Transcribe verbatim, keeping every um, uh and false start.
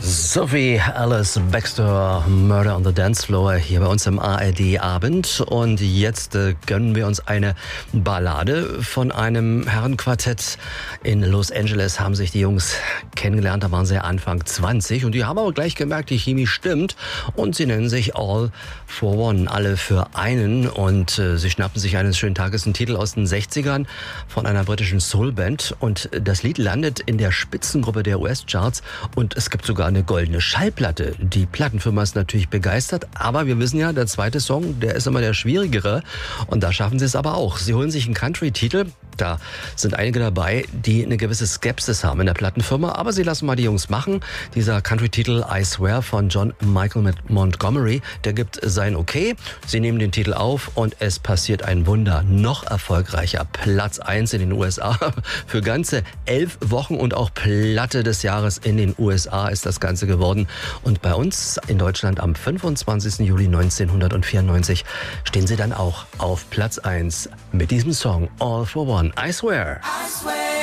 Sophie Alice Baxter, Murder on the Dance Floor, hier bei uns im A R D-Abend. Und jetzt äh, gönnen wir uns eine Ballade von einem Herrenquartett. In Los Angeles haben sich die Jungs kennengelernt, da waren sie Anfang zwanzig. Und die haben aber gleich gemerkt, die Chemie stimmt. Und sie nennen sich All for One, alle für einen. Und äh, sie schnappen sich eines schönen Tages einen Titel aus den sechzigern von einer britischen Soulband. Und das Lied landet in der Spitzengruppe der U S-Charts. Und es gibt sogar eine goldene Schallplatte. Die Plattenfirma ist natürlich begeistert, aber wir wissen ja, der zweite Song, der ist immer der schwierigere und da schaffen sie es aber auch. Sie holen sich einen Country-Titel, da sind einige dabei, die eine gewisse Skepsis haben in der Plattenfirma, aber sie lassen mal die Jungs machen. Dieser Country-Titel I Swear von John Michael Montgomery, der gibt sein Okay. Sie nehmen den Titel auf und es passiert ein Wunder. Noch erfolgreicher. Platz eins in den U S A für ganze elf Wochen und auch Platte des Jahres in den U S A ist das Ganze geworden. Und bei uns in Deutschland am fünfundzwanzigsten Juli neunzehnhundertvierundneunzig stehen sie dann auch auf Platz eins mit diesem Song All for One. I Swear. I swear.